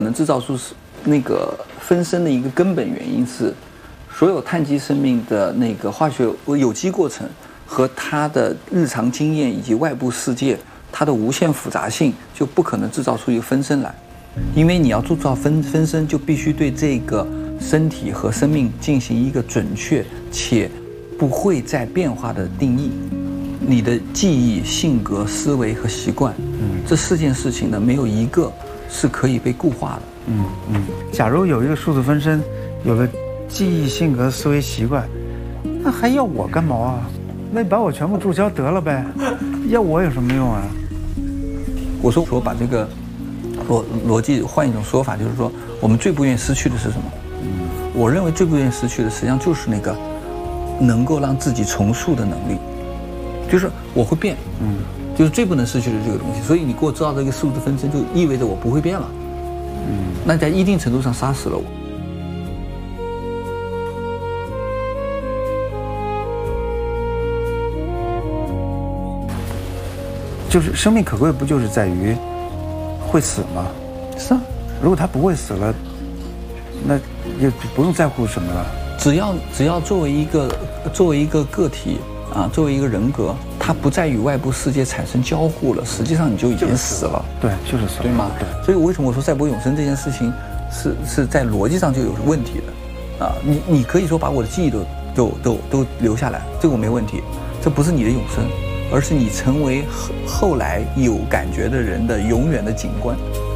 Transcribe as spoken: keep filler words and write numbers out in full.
能制造出那个分身的一个根本原因是，所有碳基生命的那个化学有机过程和它的日常经验以及外部世界，它的无限复杂性就不可能制造出一个分身来，因为你要铸造分分身，就必须对这个身体和生命进行一个准确且不会再变化的定义。你的记忆、性格、思维和习惯，嗯，这四件事情呢，没有一个是可以被固化的。 嗯嗯。假如有一个数字分身，有了记忆、性格、思维、习惯，那还要我干嘛啊？那你把我全部注销得了呗，要我有什么用啊？ 我说，我把这个逻逻辑换一种说法，就是说，我们最不愿意失去的是什么？嗯，我认为最不愿意失去的，实际上就是那个能够让自己重塑的能力。就是我会变，嗯，就是最不能失去的这个东西。所以你给我造这个数字分身，就意味着我不会变了，嗯，那在一定程度上杀死了我。 就是生命可贵，不就是在于会死吗？ 是啊， 如果他不会死了，那也不用在乎什么了。 只要只要作为一个作为一个个体。啊，作为一个人格，它不再与外部世界产生交互了，实际上你就已经死了。 对，就是死了， 对吗？对。所以为什么我说赛博永生这件事情是是在逻辑上就有问题的？啊，你你可以说把我的记忆都都都都留下来，这个我没问题，这不是你的永生，而是你成为后后来有感觉的人的永远的景观。